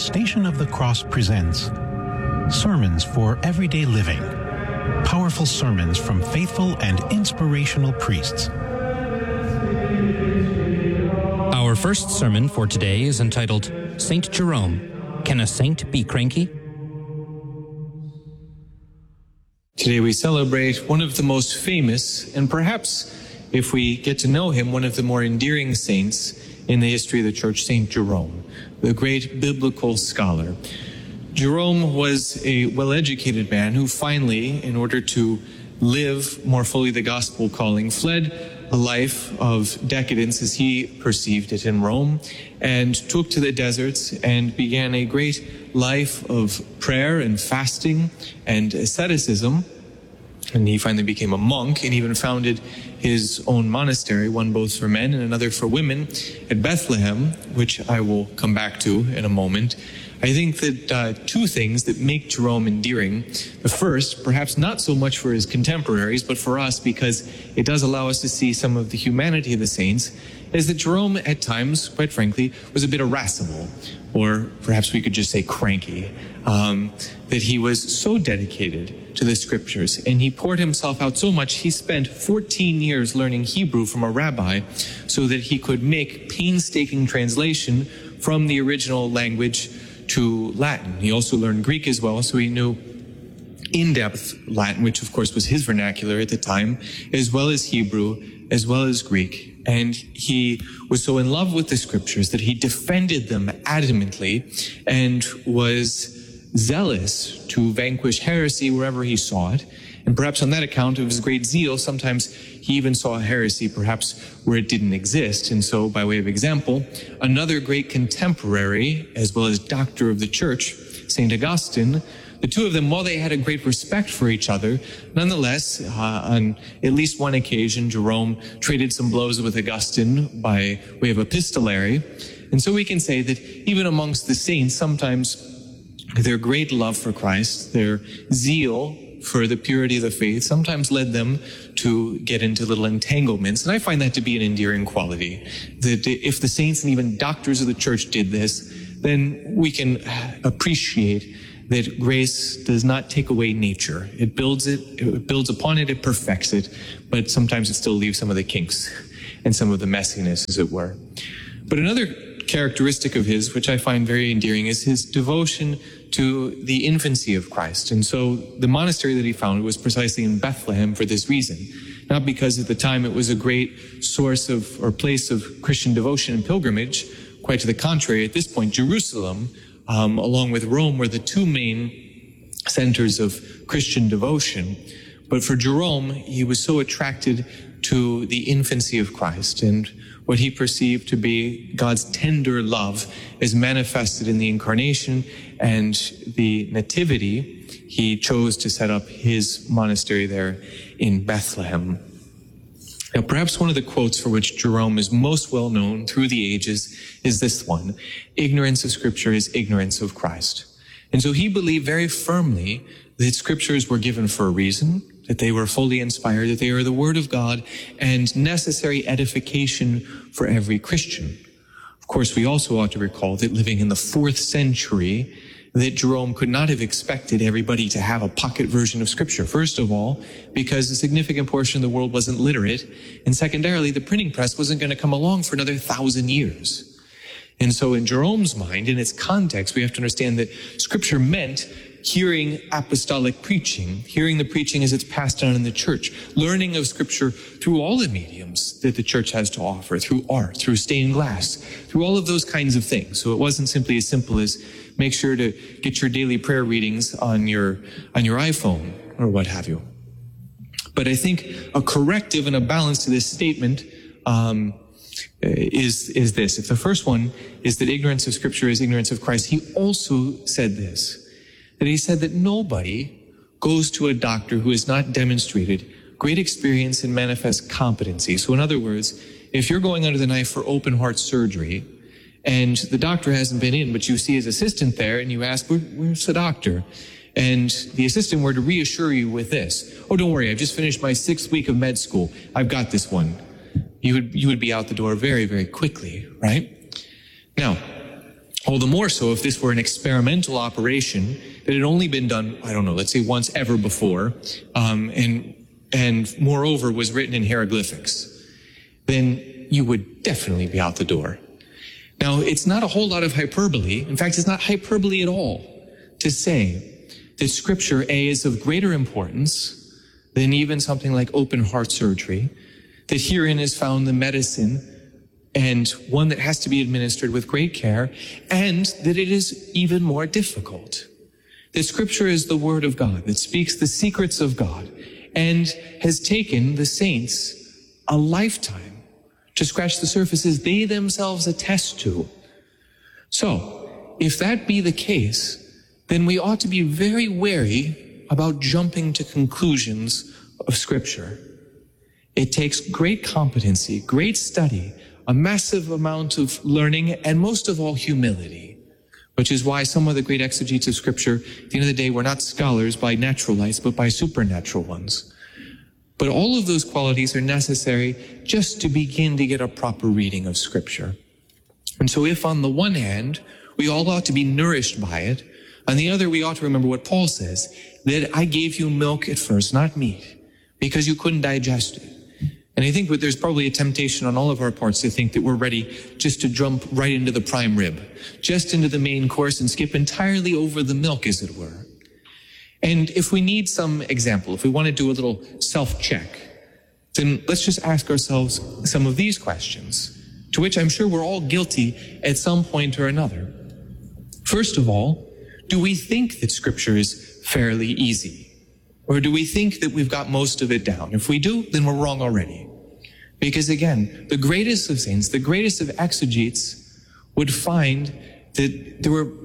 Station of the Cross presents Sermons for Everyday Living. Powerful sermons from faithful and inspirational priests. Our first sermon for today is entitled, Saint Jerome, Can a Saint Be Cranky? Today we celebrate one of the most famous, and perhaps, if we get to know him, one of the more endearing saints in the history of the Church, Saint Jerome, the great biblical scholar. Jerome was a well-educated man who finally, in order to live more fully the gospel calling, fled a life of decadence as he perceived it in Rome, and took to the deserts and began a great life of prayer and fasting and asceticism. And he finally became a monk and even founded his own monastery, one both for men and another for women, at Bethlehem, which I will come back to in a moment. I think that two things that make Jerome endearing. The first, perhaps not so much for his contemporaries, but for us, because it does allow us to see some of the humanity of the saints, is that Jerome at times, quite frankly, was a bit irascible, or perhaps we could just say cranky, that he was so dedicated to the scriptures, and he poured himself out so much, he spent 14 years learning Hebrew from a rabbi so that he could make painstaking translation from the original language to Latin. He also learned Greek as well, so he knew in-depth Latin, which of course was his vernacular at the time, as well as Hebrew, as well as Greek. And he was so in love with the scriptures that he defended them adamantly and was zealous to vanquish heresy wherever he saw it. And perhaps on that account of his great zeal, sometimes he even saw a heresy perhaps where it didn't exist. And so, by way of example, another great contemporary, as well as doctor of the church, St. Augustine, the two of them, while they had a great respect for each other, nonetheless, on at least one occasion, Jerome traded some blows with Augustine by way of epistolary. And so we can say that even amongst the saints, sometimes their great love for Christ, their zeal for the purity of the faith, sometimes led them to get into little entanglements. And I find that to be an endearing quality, that if the saints and even doctors of the church did this, then we can appreciate that grace does not take away nature. It builds upon it, it perfects it, but sometimes it still leaves some of the kinks and some of the messiness, as it were. But another characteristic of his, which I find very endearing, is his devotion to the infancy of Christ. And so the monastery that he founded was precisely in Bethlehem for this reason. Not because at the time it was a great source of or place of Christian devotion and pilgrimage. Quite to the contrary, at this point, Jerusalem, along with Rome, were the two main centers of Christian devotion. But for Jerome, he was so attracted to the infancy of Christ and what he perceived to be God's tender love as manifested in the incarnation and the nativity. He chose to set up his monastery there in Bethlehem. Now, perhaps one of the quotes for which Jerome is most well known through the ages is this one: ignorance of Scripture is ignorance of Christ. And so he believed very firmly that Scriptures were given for a reason, that they were fully inspired, that they are the Word of God and necessary edification for every Christian. Of course, we also ought to recall that living in the 4th century, that Jerome could not have expected everybody to have a pocket version of Scripture. First of all, because a significant portion of the world wasn't literate, and secondarily, the printing press wasn't going to come along for another 1,000 years. And so in Jerome's mind, in its context, we have to understand that Scripture meant hearing apostolic preaching, hearing the preaching as it's passed down in the church, learning of Scripture through all the mediums that the church has to offer, through art, through stained glass, through all of those kinds of things. So it wasn't simply as simple as make sure to get your daily prayer readings on your iPhone or what have you. But I think a corrective and a balance to this statement is this. If the first one is that ignorance of Scripture is ignorance of Christ, he also said this, that he said that nobody goes to a doctor who has not demonstrated great experience and manifest competency. So in other words, if you're going under the knife for open heart surgery and the doctor hasn't been in, but you see his assistant there and you ask, where's the doctor? And the assistant were to reassure you with this: oh, don't worry, I've just finished my 6th week of med school. I've got this one. You would be out the door very, very quickly, right? Now, All the more so if this were an experimental operation that had only been done, I don't know, let's say once ever before, and moreover was written in hieroglyphics, then you would definitely be out the door. Now, it's not a whole lot of hyperbole. In fact, it's not hyperbole at all to say that Scripture, A, is of greater importance than even something like open heart surgery, that herein is found the medicine, and one that has to be administered with great care, and that it is even more difficult. That Scripture is the Word of God that speaks the secrets of God and has taken the saints a lifetime to scratch the surfaces they themselves attest to. So, if that be the case, then we ought to be very wary about jumping to conclusions of Scripture. It takes great competency, great study, a massive amount of learning, and most of all, humility, which is why some of the great exegetes of Scripture, at the end of the day, were not scholars by naturalites, but by supernatural ones. But all of those qualities are necessary just to begin to get a proper reading of Scripture. And so if on the one hand, we all ought to be nourished by it, on the other, we ought to remember what Paul says, that I gave you milk at first, not meat, because you couldn't digest it. And I think that there's probably a temptation on all of our parts to think that we're ready just to jump right into the prime rib, just into the main course and skip entirely over the milk, as it were. And if we need some example, if we want to do a little self-check, then let's just ask ourselves some of these questions, to which I'm sure we're all guilty at some point or another. First of all, do we think that Scripture is fairly easy? Or do we think that we've got most of it down? If we do, then we're wrong already. Because again, the greatest of saints, the greatest of exegetes would find that there were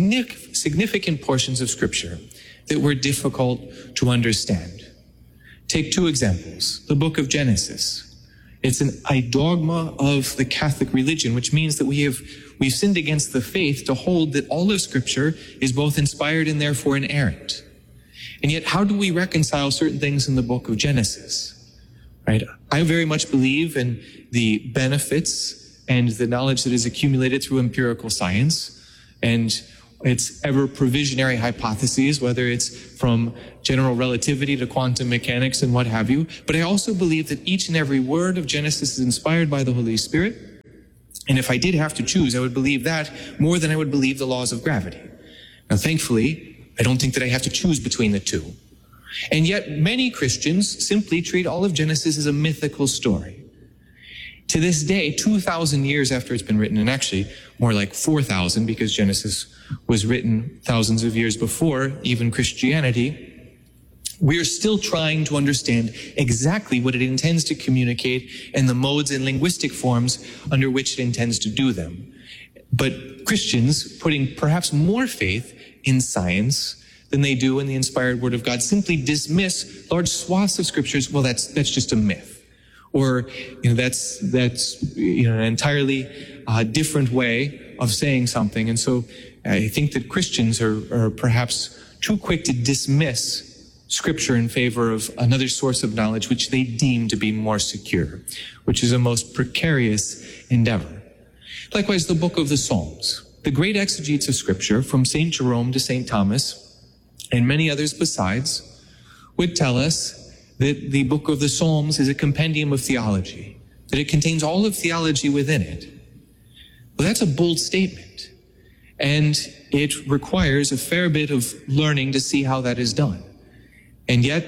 significant portions of Scripture that were difficult to understand. Take two examples. The book of Genesis. It's a dogma of the Catholic religion, which means that we've sinned against the faith to hold that all of Scripture is both inspired and therefore inerrant. And yet, how do we reconcile certain things in the book of Genesis? Right? I very much believe in the benefits and the knowledge that is accumulated through empirical science and its ever provisionary hypotheses, whether it's from general relativity to quantum mechanics and what have you. But I also believe that each and every word of Genesis is inspired by the Holy Spirit. And if I did have to choose, I would believe that more than I would believe the laws of gravity. Now, thankfully, I don't think that I have to choose between the two. And yet many Christians simply treat all of Genesis as a mythical story. To this day, 2,000 years after it's been written, and actually more like 4,000 because Genesis was written thousands of years before even Christianity, we are still trying to understand exactly what it intends to communicate and the modes and linguistic forms under which it intends to do them. But Christians, putting perhaps more faith in science than they do in the inspired Word of God, simply dismiss large swaths of Scriptures. Well, that's just a myth, or that's an entirely different way of saying something. And so I think that Christians are perhaps too quick to dismiss Scripture in favor of another source of knowledge which they deem to be more secure, which is a most precarious endeavor. Likewise, the book of the Psalms. The great exegetes of Scripture, from St. Jerome to St. Thomas, and many others besides, would tell us that the book of the Psalms is a compendium of theology, that it contains all of theology within it. Well, that's a bold statement, and it requires a fair bit of learning to see how that is done. And yet,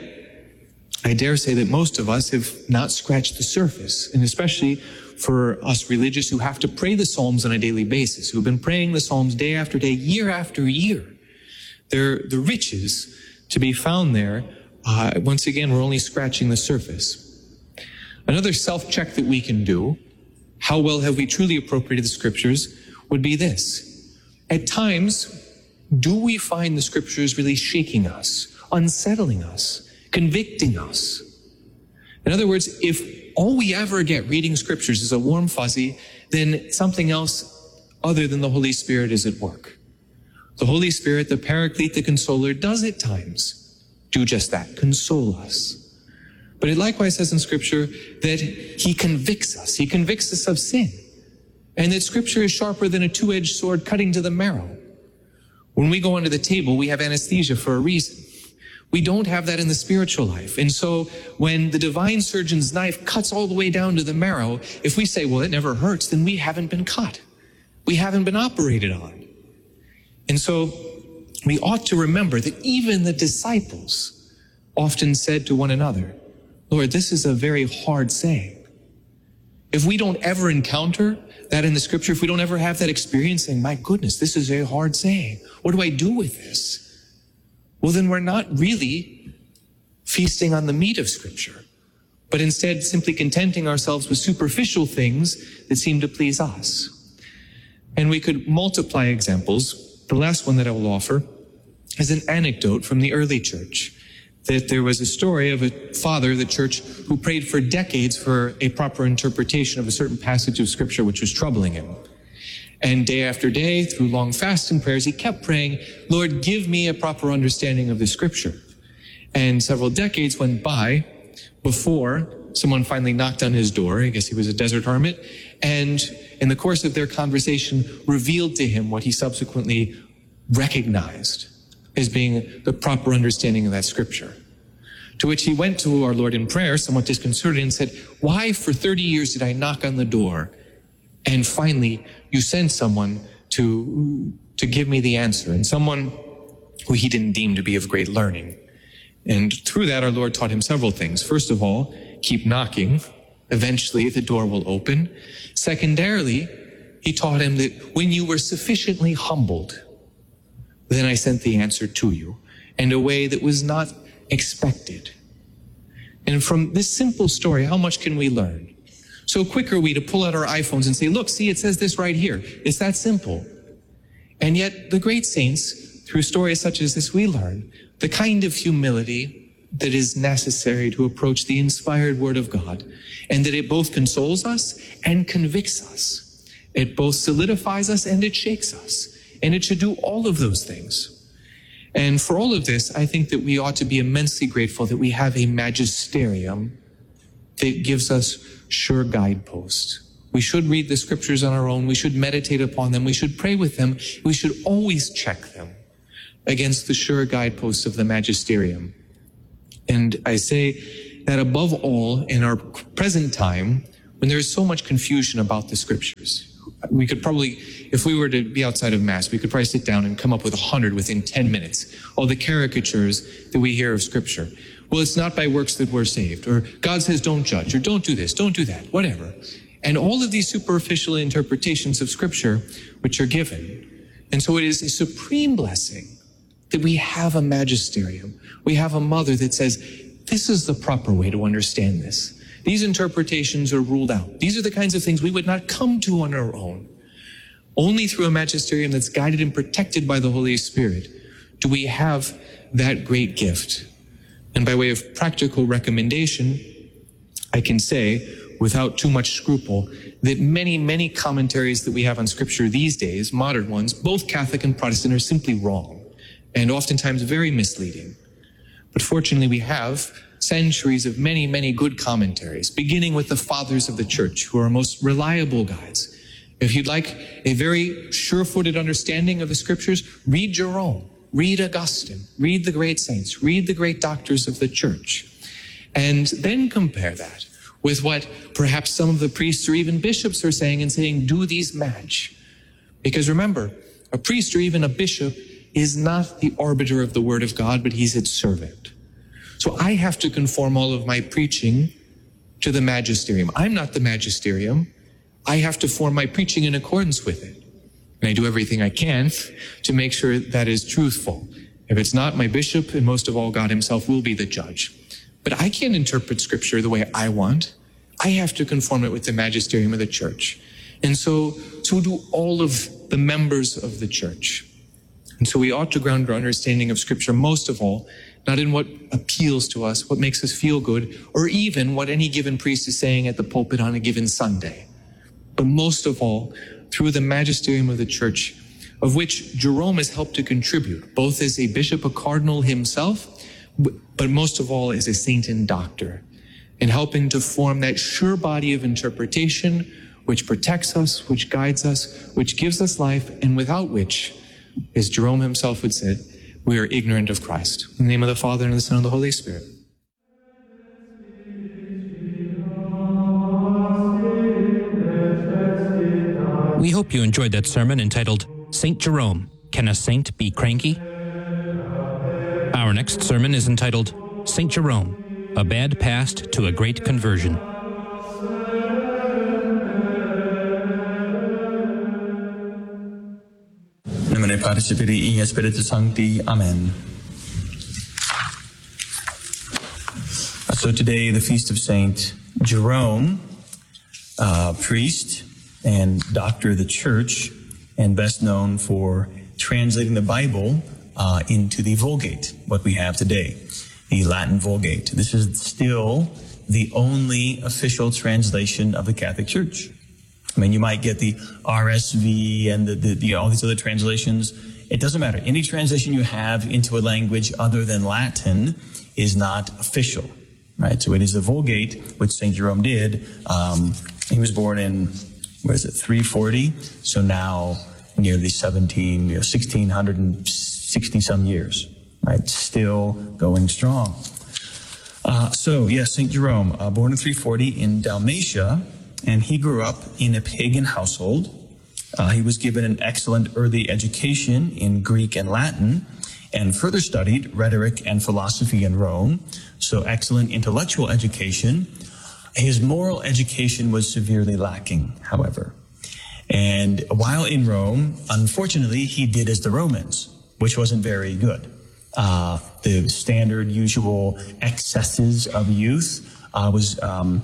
I dare say that most of us have not scratched the surface, and especially for us religious who have to pray the Psalms on a daily basis, who've been praying the Psalms day after day, year after year. The riches to be found there, once again, we're only scratching the surface. Another self-check that we can do, how well have we truly appropriated the Scriptures, would be this. At times, do we find the Scriptures really shaking us, unsettling us, convicting us? In other words, if all we ever get reading Scriptures is a warm fuzzy, then something else other than the Holy Spirit is at work. The Holy Spirit, the Paraclete, the Consoler, does at times do just that, console us. But it likewise says in Scripture that He convicts us. He convicts us of sin. and that Scripture is sharper than a two-edged sword cutting to the marrow. When we go under the table, we have anesthesia for a reason. We don't have that in the spiritual life. And so when the divine surgeon's knife cuts all the way down to the marrow, if we say, well, it never hurts, then we haven't been cut. We haven't been operated on. And so we ought to remember that even the disciples often said to one another, Lord, this is a very hard saying. If we don't ever encounter that in the Scripture, if we don't ever have that experience saying, my goodness, this is a hard saying. What do I do with this? Well, then we're not really feasting on the meat of Scripture, but instead simply contenting ourselves with superficial things that seem to please us. And we could multiply examples. The last one that I will offer is an anecdote from the early church, that there was a story of a father of the church who prayed for decades for a proper interpretation of a certain passage of Scripture which was troubling him. And day after day, through long fasts and prayers, he kept praying, Lord, give me a proper understanding of the Scripture. And several decades went by before someone finally knocked on his door. I guess he was a desert hermit. And in the course of their conversation, revealed to him what he subsequently recognized as being the proper understanding of that Scripture. To which he went to our Lord in prayer, somewhat disconcerted, and said, why for 30 years did I knock on the door? And finally, you sent someone to give me the answer, and someone who he didn't deem to be of great learning. And through that, our Lord taught him several things. First of all, keep knocking. Eventually, the door will open. Secondarily, he taught him that when you were sufficiently humbled, then I sent the answer to you in a way that was not expected. And from this simple story, how much can we learn? So quick are we to pull out our iPhones and say, look, see, it says this right here. It's that simple. And yet the great saints, through stories such as this, we learn the kind of humility that is necessary to approach the inspired Word of God, and that it both consoles us and convicts us. It both solidifies us and it shakes us. And it should do all of those things. And for all of this, I think that we ought to be immensely grateful that we have a magisterium that gives us sure guideposts. We should read the Scriptures on our own. We should meditate upon them. We should pray with them. We should always check them against the sure guideposts of the magisterium. And I say that above all, in our present time, when there is so much confusion about the Scriptures, we could probably, if we were to be outside of Mass, we could probably sit down and come up with 100 within 10 minutes. All the caricatures that we hear of Scripture. Well, it's not by works that we're saved, or God says don't judge, or don't do this, don't do that, whatever. And all of these superficial interpretations of Scripture which are given. And so it is a supreme blessing that we have a magisterium. We have a mother that says, this is the proper way to understand this. These interpretations are ruled out. These are the kinds of things we would not come to on our own. Only through a magisterium that's guided and protected by the Holy Spirit do we have that great gift. And by way of practical recommendation, I can say, without too much scruple, that many, many commentaries that we have on Scripture these days, modern ones, both Catholic and Protestant, are simply wrong, and oftentimes very misleading. But fortunately, we have centuries of many, many good commentaries, beginning with the Fathers of the Church, who are most reliable guides. If you'd like a very sure-footed understanding of the Scriptures, read Jerome. Read Augustine, read the great saints, read the great doctors of the church, and then compare that with what perhaps some of the priests or even bishops are saying and saying, do these match? Because remember, a priest or even a bishop is not the arbiter of the Word of God, but he's its servant. So I have to conform all of my preaching to the magisterium. I'm not the magisterium. I have to form my preaching in accordance with it. And I do everything I can to make sure that is truthful. If it's not, my bishop, and most of all, God himself, will be the judge. But I can't interpret Scripture the way I want. I have to conform it with the magisterium of the church. And so do all of the members of the church. And so we ought to ground our understanding of Scripture, most of all, not in what appeals to us, what makes us feel good, or even what any given priest is saying at the pulpit on a given Sunday. But most of all, through the magisterium of the church, of which Jerome has helped to contribute, both as a bishop, a cardinal himself, but most of all as a saint and doctor, in helping to form that sure body of interpretation which protects us, which guides us, which gives us life, and without which, as Jerome himself would say, we are ignorant of Christ. In the name of the Father, and of the Son, and of the Holy Spirit. We hope you enjoyed that sermon entitled, St. Jerome, Can a Saint Be Cranky? Our next sermon is entitled, St. Jerome, A Bad Past to a Great Conversion. Nomine Patris et Filii et Spiritus Sancti. Amen. So today, the feast of Saint Jerome, priest and doctor of the Church, and best known for translating the Bible into the Vulgate, what we have today, the Latin Vulgate. This is still the only official translation of the Catholic Church. I mean, you might get the RSV and the all these other translations. It doesn't matter. Any translation you have into a language other than Latin is not official, right? So it is the Vulgate, which St. Jerome did. He was born in, 340? So now nearly 1660 some years, right? Still going strong. St. Jerome, born in 340 in Dalmatia, and he grew up in a pagan household. He was given an excellent early education in Greek and Latin, and further studied rhetoric and philosophy in Rome. So excellent intellectual education. His moral education was severely lacking, however. And while in Rome, unfortunately, he did as the Romans, which wasn't very good. The standard, usual excesses of youth was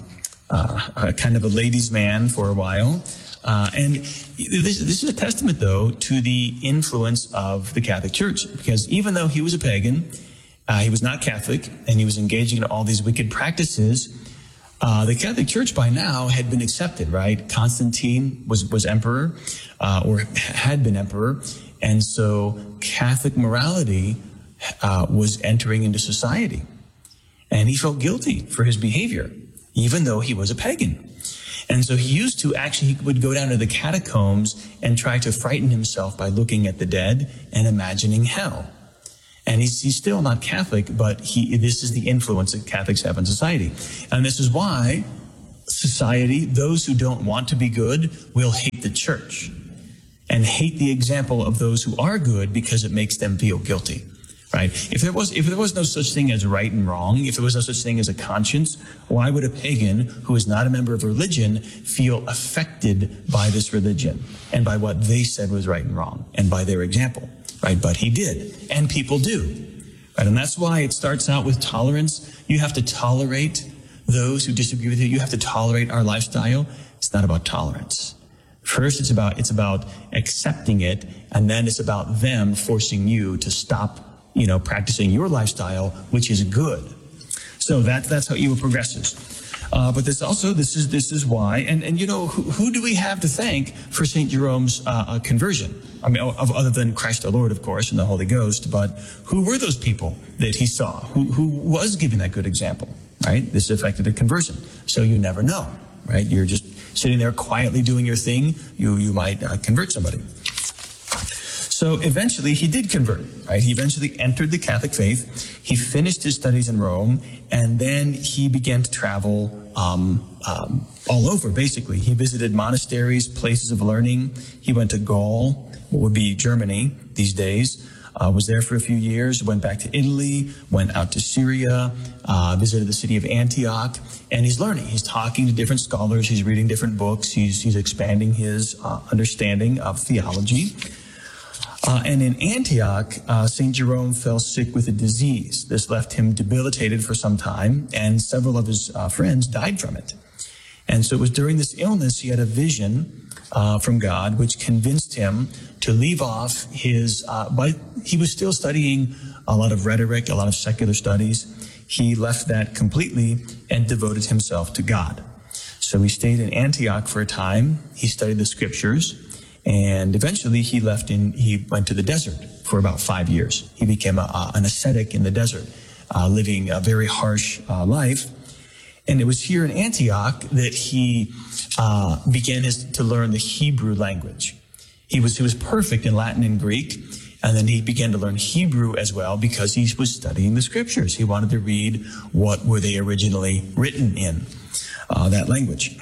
kind of a ladies' man for a while. And this is a testament, though, to the influence of the Catholic Church, because even though he was a pagan, he was not Catholic, and he was engaging in all these wicked practices, the Catholic Church by now had been accepted, right? Constantine was emperor, or had been emperor, and so Catholic morality was entering into society. And he felt guilty for his behavior, even though he was a pagan. And so he would go down to the catacombs and try to frighten himself by looking at the dead and imagining hell. And he's still not Catholic, but this is the influence that Catholics have in society. And this is why society, those who don't want to be good, will hate the church and hate the example of those who are good because it makes them feel guilty. Right? If there was no such thing as right and wrong, if there was no such thing as a conscience, why would a pagan who is not a member of a religion feel affected by this religion and by what they said was right and wrong and by their example? Right? But he did, and people do. Right? And that's why it starts out with tolerance. You have to tolerate those who disagree with you. You have to tolerate our lifestyle. It's not about tolerance. First, it's about accepting it, and then it's about them forcing you to stop practicing your lifestyle, which is good. So that's how evil progresses. But this is why, and who do we have to thank for St. Jerome's conversion? I mean, other than Christ our Lord, of course, and the Holy Ghost, but who were those people that he saw? Who was giving that good example, right? This affected a conversion. So you never know, right? You're just sitting there quietly doing your thing. You might convert somebody. So eventually he did convert, right? He eventually entered the Catholic faith. He finished his studies in Rome, and then he began to travel all over, basically. He visited monasteries, places of learning. He went to Gaul, what would be Germany these days, was there for a few years, went back to Italy, went out to Syria, visited the city of Antioch, and he's learning. He's talking to different scholars. He's reading different books. He's expanding his understanding of theology. And in Antioch, St. Jerome fell sick with a disease. This left him debilitated for some time, and several of his friends died from it. And so it was during this illness he had a vision from God, which convinced him to leave off his, but he was still studying a lot of rhetoric, a lot of secular studies. He left that completely and devoted himself to God. So he stayed in Antioch for a time. He studied the scriptures. And eventually he went to the desert for about 5 years. He became an ascetic in the desert, living a very harsh life. And it was here in Antioch that he began to learn the Hebrew language. He was perfect in Latin and Greek, and then he began to learn Hebrew as well because he was studying the scriptures. He wanted to read what were they originally written in, that language.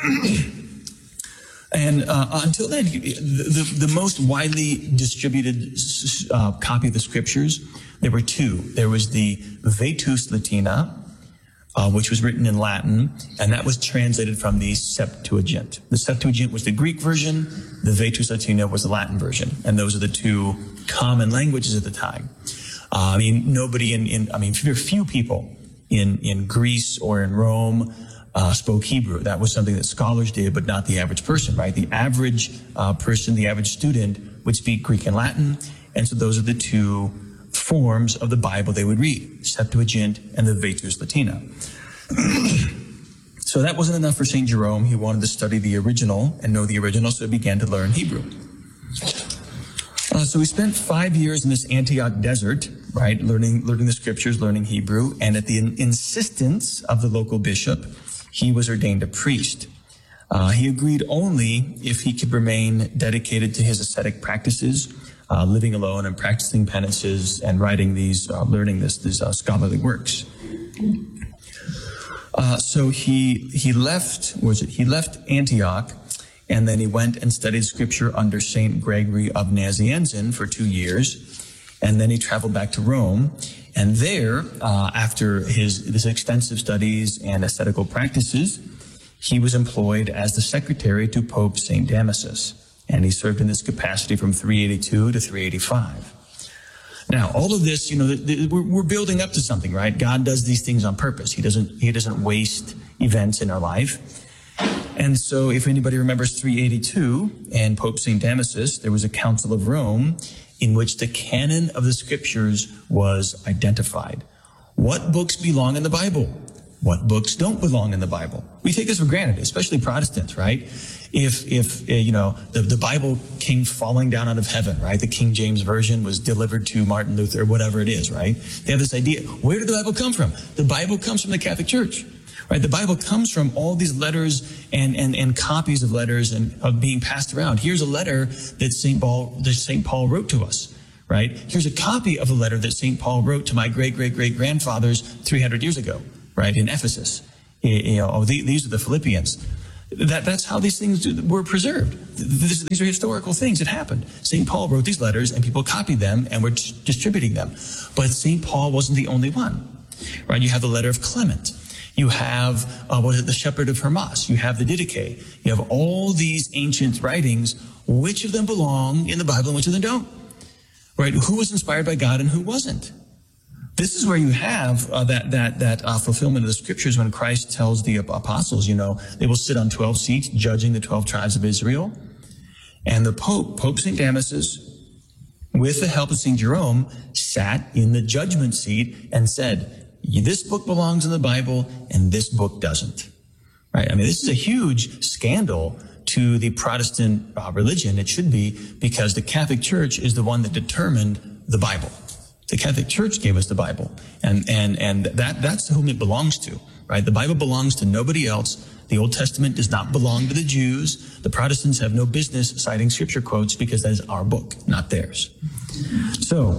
And until then, the most widely distributed copy of the scriptures, there were two. There was the Vetus Latina, which was written in Latin, and that was translated from the Septuagint. The Septuagint was the Greek version, the Vetus Latina was the Latin version, and those are the two common languages at the time. Few people in Greece or in Rome spoke Hebrew. That was something that scholars did, but not the average person, right? The average person, the average student would speak Greek and Latin, and so those are the two forms of the Bible they would read, Septuagint and the Vetus Latina. So that wasn't enough for St. Jerome. He wanted to study the original and know the original, so he began to learn Hebrew. So he spent 5 years in this Antioch desert, right, learning the scriptures, learning Hebrew, and at the insistence of the local bishop, he was ordained a priest. He agreed only if he could remain dedicated to his ascetic practices, living alone and practicing penances and writing learning these scholarly works. So he left Antioch, and then he went and studied scripture under St. Gregory of Nazianzen for 2 years, and then he traveled back to Rome. And there, after his extensive studies and ascetical practices, he was employed as the secretary to Pope St. Damasus, and he served in this capacity from 382 to 385. Now, all of this, we're building up to something, right? God does these things on purpose. He doesn't waste events in our life. And so if anybody remembers 382 and Pope St. Damasus, there was a Council of Rome in which the canon of the scriptures was identified. What books belong in the Bible? What books don't belong in the Bible? We take this for granted, especially Protestants, right? If the Bible came falling down out of heaven, right? The King James Version was delivered to Martin Luther, whatever it is, right? They have this idea. Where did the Bible come from? The Bible comes from the Catholic Church, right? The Bible comes from all these letters and copies of letters and of being passed around. Here's a letter that St. Paul wrote to us, right? Here's a copy of a letter that St. Paul wrote to my great-great-great-grandfathers 300 years ago, right? In Ephesus. These are the Philippians. That's how these things were preserved. These are historical things that happened. St. Paul wrote these letters and people copied them and were distributing them. But St. Paul wasn't the only one, right? You have the letter of Clement. You have, the Shepherd of Hermas. You have the Didache. You have all these ancient writings. Which of them belong in the Bible and which of them don't? Right? Who was inspired by God and who wasn't? This is where you have that fulfillment of the scriptures when Christ tells the apostles, they will sit on 12 seats judging the 12 tribes of Israel. And the Pope St. Damasus, with the help of St. Jerome, sat in the judgment seat and said, this book belongs in the Bible and this book doesn't. Right? I mean, this is a huge scandal to the Protestant religion. It should be, because the Catholic Church is the one that determined the Bible. The Catholic Church gave us the Bible, and that's whom it belongs to, right? The Bible belongs to nobody else. The Old Testament does not belong to the Jews. The Protestants have no business citing scripture quotes because that is our book, not theirs. So,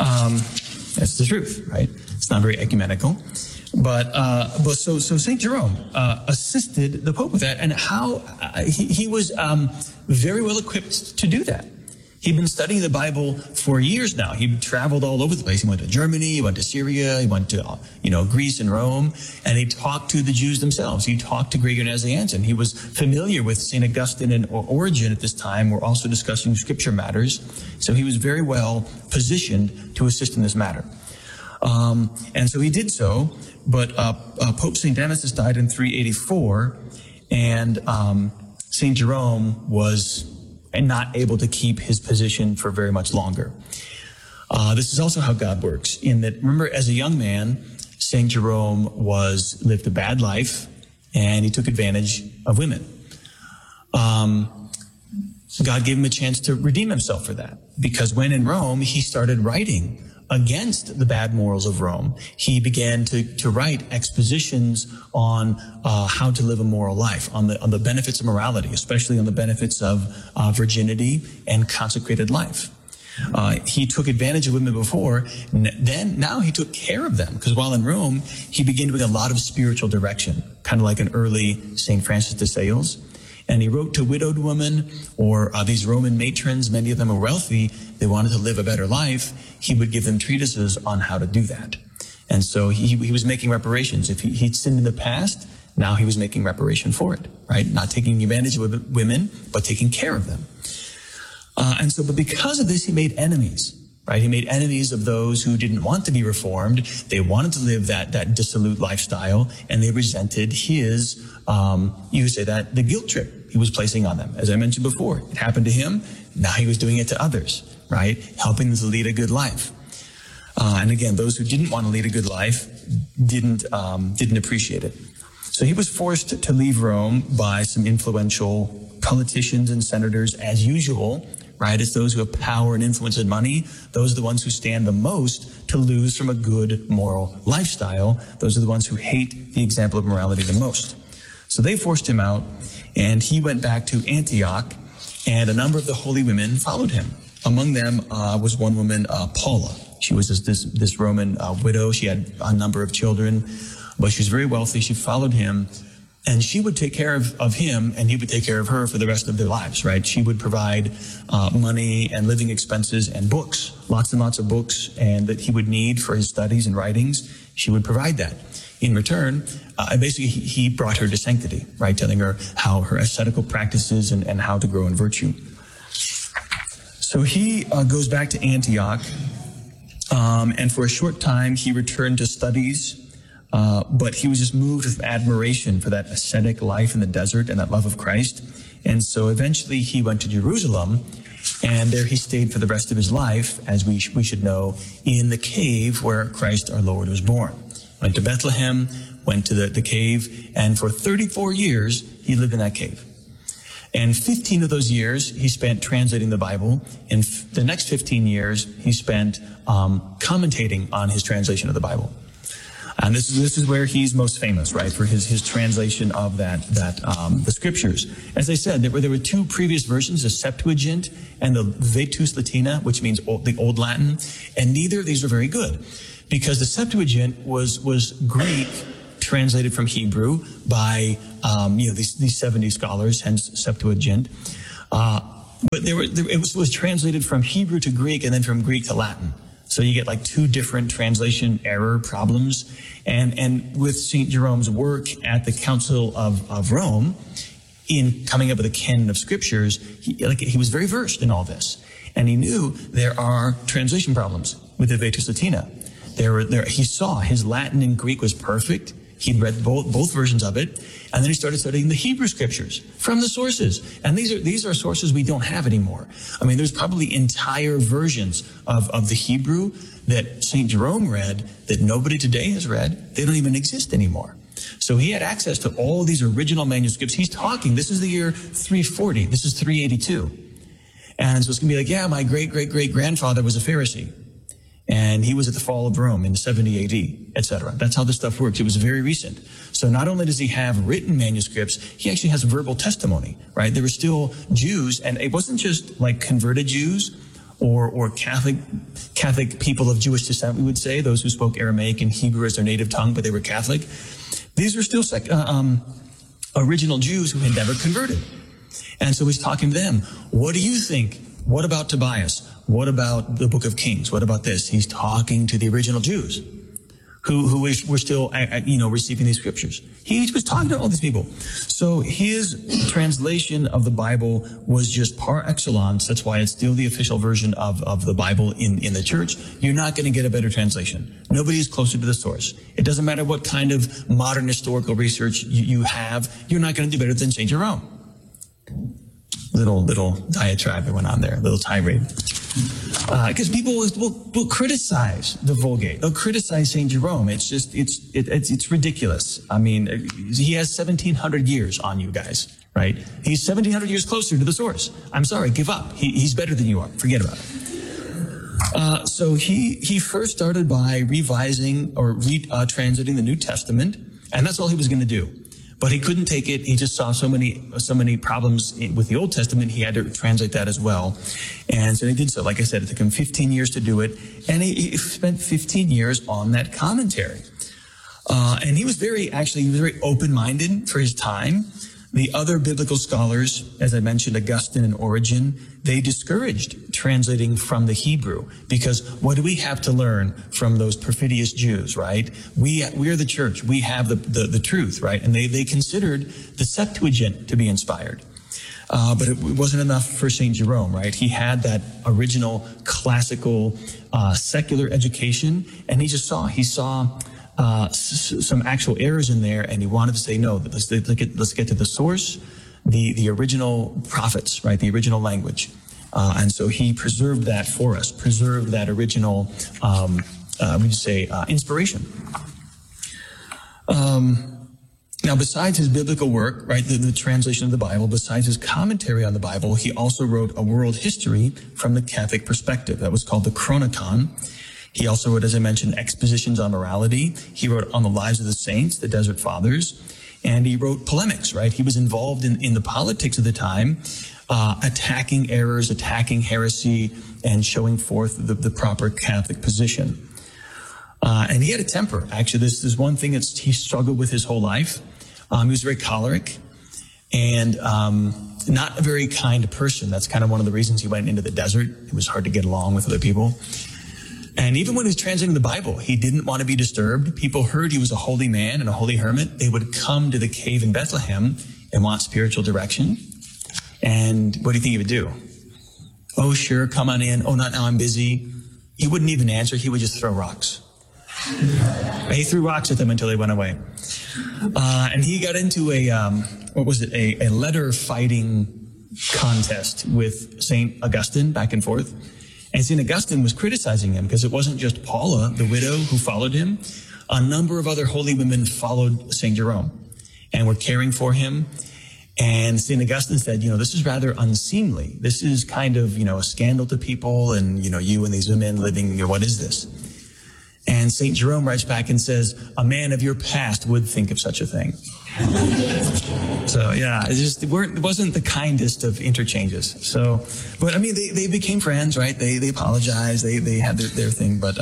that's the truth, right? It's not very ecumenical. But so St. Jerome assisted the Pope with that, and how he was very well equipped to do that. He'd been studying the Bible for years now. He traveled all over the place. He went to Germany, he went to Syria, he went to Greece and Rome, and he talked to the Jews themselves. He talked to Gregory Nazianzen. He was familiar with St. Augustine and Origen at this time. We're also discussing scripture matters. So he was very well positioned to assist in this matter. And so he did so, but Pope St. Damasus died in 384, and St. Jerome was not able to keep his position for very much longer. This is also how God works, in that, remember, as a young man, St. Jerome lived a bad life, and he took advantage of women. God gave him a chance to redeem himself for that, because when in Rome, he started writing against the bad morals of Rome, he began to write expositions on how to live a moral life, on the benefits of morality, especially on the benefits of virginity and consecrated life. He took advantage of women before, now he took care of them, because while in Rome, he began doing a lot of spiritual direction, kind of like an early St. Francis de Sales. And he wrote to widowed women or these Roman matrons. Many of them were wealthy. They wanted to live a better life. He would give them treatises on how to do that. And so he was making reparations. If he'd sinned in the past, now he was making reparation for it, right? Not taking advantage of women, but taking care of them. But because of this, he made enemies. Right? He made enemies of those who didn't want to be reformed. They wanted to live that dissolute lifestyle, and they resented his, you could say that, the guilt trip he was placing on them. As I mentioned before, it happened to him. Now he was doing it to others, right? Helping them to lead a good life. And again, those who didn't want to lead a good life didn't appreciate it. So he was forced to leave Rome by some influential politicians and senators, as usual. Right? It's those who have power and influence and money. Those are the ones who stand the most to lose from a good moral lifestyle. Those are the ones who hate the example of morality the most. So they forced him out, and he went back to Antioch, and a number of the holy women followed him. Among them was one woman, Paula. She was this Roman widow. She had a number of children, but she was very wealthy. She followed him. And she would take care of him, and he would take care of her for the rest of their lives, right? She would provide money and living expenses and books, lots and lots of books, and that he would need for his studies and writings. She would provide that. In return, basically, he brought her to sanctity, right? Telling her how her ascetical practices and how to grow in virtue. So he goes back to Antioch, and for a short time, he returned to studies. But he was just moved with admiration for that ascetic life in the desert and that love of Christ. And so eventually he went to Jerusalem, and there he stayed for the rest of his life, as we should know, in the cave where Christ our Lord was born. Went to Bethlehem, went to the cave, and for 34 years he lived in that cave. And 15 of those years he spent translating the Bible. And the next 15 years he spent commentating on his translation of the Bible. And this is where he's most famous, right, for his translation of the scriptures. As I said, there were two previous versions, the Septuagint and the Vetus Latina, which means the Old Latin, and neither of these were very good, because the Septuagint was Greek translated from Hebrew by these 70 scholars, hence Septuagint. But it was translated from Hebrew to Greek and then from Greek to Latin. So you get like two different translation error problems. And with St. Jerome's work at the Council of Rome, in coming up with a canon of scriptures, he was very versed in all this. And he knew there are translation problems with the Vetus Latina. He saw his Latin and Greek was perfect. He'd read both versions of it, and then he started studying the Hebrew scriptures from the sources. And these are sources we don't have anymore. I mean, there's probably entire versions of the Hebrew that St. Jerome read that nobody today has read. They don't even exist anymore. So he had access to all of these original manuscripts. He's talking, this is the year 340, this is 382. And so it's going to be like, yeah, my great-great-great-grandfather was a Pharisee. And he was at the fall of Rome in 70 AD, etc. That's how this stuff works. It was very recent. So not only does he have written manuscripts, he actually has verbal testimony, right? There were still Jews, and it wasn't just like converted Jews or Catholic people of Jewish descent, we would say, those who spoke Aramaic and Hebrew as their native tongue, but they were Catholic. These were still original Jews who had never converted. And so he's talking to them. What do you think? What about Tobias? What about the Book of Kings? What about this? He's talking to the original Jews who were still, receiving these scriptures. He was talking to all these people. So his translation of the Bible was just par excellence. That's why it's still the official version of the Bible in the church. You're not going to get a better translation. Nobody is closer to the source. It doesn't matter what kind of modern historical research you have. You're not going to do better than St. Jerome. Little diatribe that went on there, little tirade. Because people will criticize the Vulgate. They'll criticize St. Jerome. It's ridiculous. I mean, he has 1,700 years on you guys, right? He's 1,700 years closer to the source. I'm sorry, give up. He's better than you are. Forget about it. So he first started by revising or translating the New Testament, and that's all he was going to do. But he couldn't take it. He just saw so many problems with the Old Testament. He had to translate that as well. And so he did so. Like I said, it took him 15 years to do it. And he spent 15 years on that commentary. And he was very open-minded for his time. The other biblical scholars, as I mentioned, Augustine and Origen, they discouraged translating from the Hebrew, because what do we have to learn from those perfidious Jews, right? We are the church. We have the truth, right? And they considered the Septuagint to be inspired. But it wasn't enough for St. Jerome, right? He had that original classical secular education, and he saw some actual errors in there, and he wanted to say, no, let's get to the source, the original prophets, right? The original language. And so he preserved that for us, preserved that original, inspiration. Now, besides his biblical work, right, the translation of the Bible, besides his commentary on the Bible, he also wrote a world history from the Catholic perspective. That was called the Chronicon. He also wrote, as I mentioned, expositions on morality. He wrote on the lives of the saints, the Desert Fathers, and he wrote polemics, right? He was involved in the politics of the time, attacking errors, attacking heresy, and showing forth the proper Catholic position. And he had a temper. Actually, this is one thing he struggled with his whole life. He was very choleric and not a very kind person. That's kind of one of the reasons he went into the desert. It was hard to get along with other people. And even when he was translating the Bible, he didn't want to be disturbed. People heard he was a holy man and a holy hermit. They would come to the cave in Bethlehem and want spiritual direction. And what do you think he would do? Oh, sure, come on in. Oh, not now, I'm busy. He wouldn't even answer. He would just throw rocks. He threw rocks at them until they went away. And he got into a letter fighting contest with St. Augustine back and forth. And St. Augustine was criticizing him because it wasn't just Paula, the widow, who followed him. A number of other holy women followed St. Jerome and were caring for him. And St. Augustine said, this is rather unseemly. This is kind of, a scandal to people, and, you and these women living, what is this? And St. Jerome writes back and says, a man of your past would think of such a thing. So, yeah, it wasn't the kindest of interchanges. So, but I mean, they became friends, right? They apologized. They had their thing. But,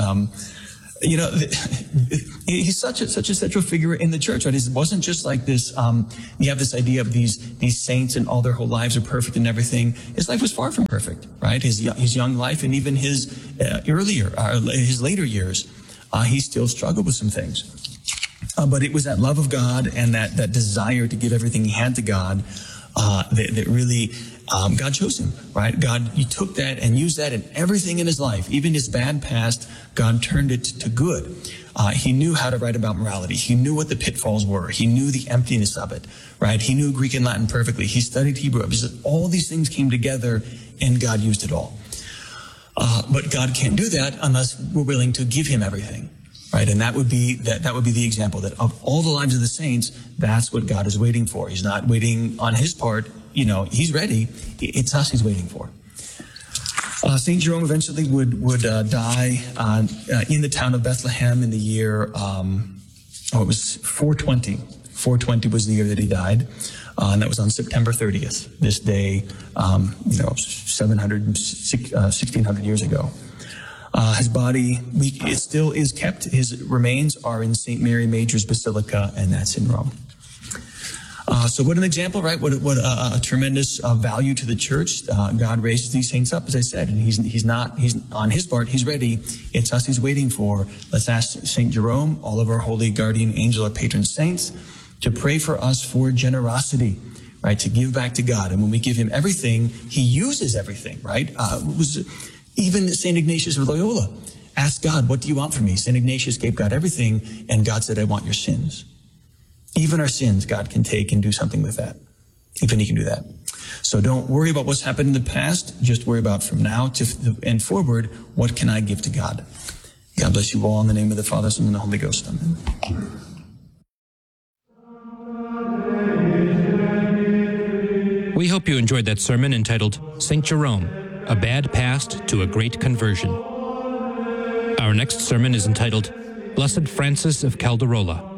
he's such a central figure in the church, right? It wasn't just like this, you have this idea of these saints and all their whole lives are perfect and everything. His life was far from perfect, right? His young life and even his his later years, he still struggled with some things. But it was that love of God and that desire to give everything he had to God that really, God chose him, right? He took that and used that in everything in his life. Even his bad past, God turned it to good. He knew how to write about morality. He knew what the pitfalls were. He knew the emptiness of it, right? He knew Greek and Latin perfectly. He studied Hebrew. All these things came together and God used it all. But God can't do that unless we're willing to give him everything, right? And that would be the example that of all the lives of the saints, that's what God is waiting for. He's not waiting on his part. He's ready. It's us he's waiting for. St. Jerome eventually would die in the town of Bethlehem in the year, it was 420. 420 was the year that he died. And that was on September 30th, this day, 1600 years ago. His body, it still is kept. His remains are in St. Mary Major's Basilica, and that's in Rome. So what an example, right? What a tremendous value to the church. God raises these saints up, as I said, and he's on his part, he's ready. It's us he's waiting for. Let's ask St. Jerome, all of our holy guardian angel, our patron saints, to pray for us for generosity, right? To give back to God. And when we give him everything, he uses everything, right? Even St. Ignatius of Loyola asked God, what do you want from me? St. Ignatius gave God everything, and God said, I want your sins. Even our sins, God can take and do something with that. Even he can do that. So don't worry about what's happened in the past. Just worry about from now and forward, what can I give to God? God bless you all in the name of the Father, Son, and the Holy Ghost. Amen. We hope you enjoyed that sermon entitled St. Jerome, A Bad Past to a Great Conversion. Our next sermon is entitled, Blessed Francis of Calderola.